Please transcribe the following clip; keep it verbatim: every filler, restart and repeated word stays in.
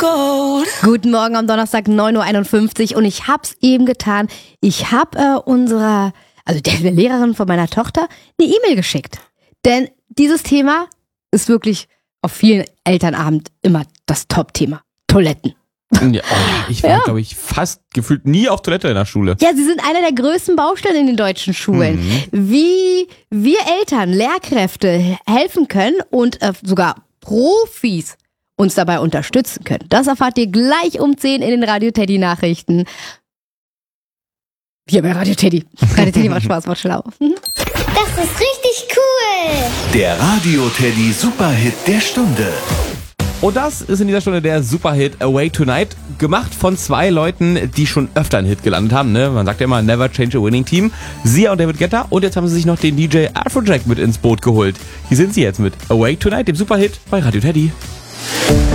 Gold. Guten Morgen am Donnerstag, neun Uhr einundfünfzig und ich hab's eben getan. Ich hab äh, unserer, also der, der Lehrerin von meiner Tochter, eine E-Mail geschickt. Denn dieses Thema ist wirklich auf vielen Elternabend immer das Top-Thema. Toiletten. Ja, oh, ich war, Ja. glaube ich, fast gefühlt nie auf Toilette in der Schule. Ja, sie sind einer der größten Baustellen in den deutschen Schulen. Mhm. Wie wir Eltern, Lehrkräfte helfen können und äh, sogar Profis uns dabei unterstützen können. Das erfahrt ihr gleich um zehn in den Radio Teddy Nachrichten. Hier bei Radio Teddy. Radio Teddy macht Spaß, macht schlau. Mhm. Das ist richtig cool. Der Radio Teddy Superhit der Stunde. Und das ist in dieser Stunde der Superhit Away Tonight, gemacht von zwei Leuten, die schon öfter einen Hit gelandet haben. Ne? Man sagt ja immer, never change a winning team. Sia und David Guetta. Und jetzt haben sie sich noch den D J Afrojack mit ins Boot geholt. Hier sind sie jetzt mit Away Tonight, dem Superhit bei Radio Teddy.